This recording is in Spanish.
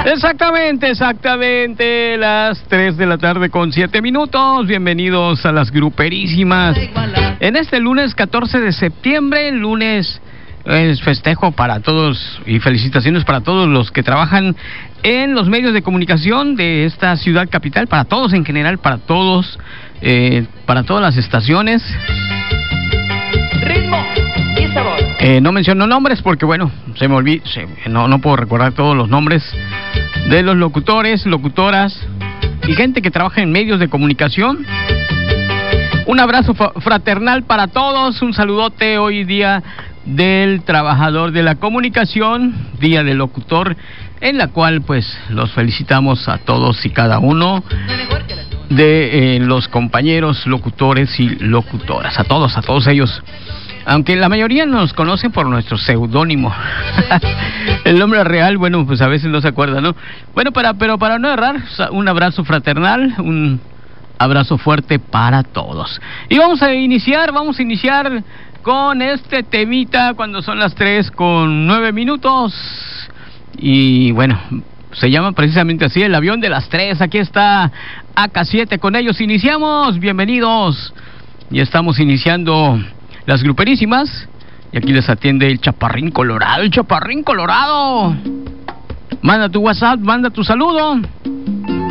Exactamente, las 3 de la tarde con 7 minutos. Bienvenidos a las gruperísimas. En este lunes 14 de septiembre, lunes es festejo para todos y felicitaciones para todos los que trabajan en los medios de comunicación de esta ciudad capital, para todos en general, para todos, para todas las estaciones. Ritmo y sabor. No menciono nombres porque, bueno, se me olvidó, no puedo recordar todos los nombres de los locutores, locutoras y gente que trabaja en medios de comunicación. Un abrazo fraternal para todos, un saludote hoy día del trabajador de la comunicación, día del locutor, en la cual pues los felicitamos a todos y cada uno de los compañeros locutores y locutoras, a todos ellos. Aunque la mayoría nos conocen por nuestro seudónimo. El nombre real, bueno, pues a veces no se acuerda, ¿no? Bueno, pero para no errar, un abrazo fraternal, un abrazo fuerte para todos. Y vamos a iniciar con este temita cuando son las 3 con 9 minutos. Y bueno, se llama precisamente así, el avión de las 3. Aquí está AK7, con ellos iniciamos. Bienvenidos. Y estamos iniciando las gruperísimas. Y aquí les atiende el Chaparrín Colorado. ¡El Chaparrín Colorado! Manda tu WhatsApp, manda tu saludo.